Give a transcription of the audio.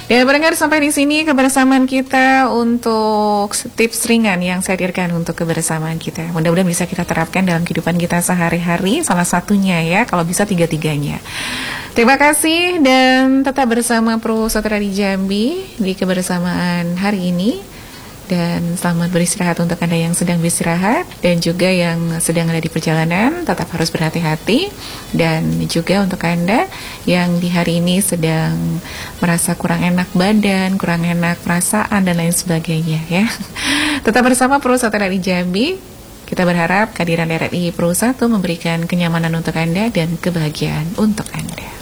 Dan pendengar, sampai di sini kebersamaan kita untuk tips ringan yang saya hadirkan untuk kebersamaan kita. Mudah-mudahan bisa kita terapkan dalam kehidupan kita sehari-hari, salah satunya ya, kalau bisa tiga-tiganya. Terima kasih dan tetap bersama Pro Satria di Jambi di kebersamaan hari ini. Dan selamat beristirahat untuk Anda yang sedang beristirahat dan juga yang sedang ada di perjalanan, tetap harus berhati-hati. Dan juga untuk Anda yang di hari ini sedang merasa kurang enak badan, kurang enak perasaan dan lain sebagainya ya. Tetap bersama Pro Satria di Jambi. Kita berharap kehadiran RRI Pro 1 memberikan kenyamanan untuk Anda dan kebahagiaan untuk Anda.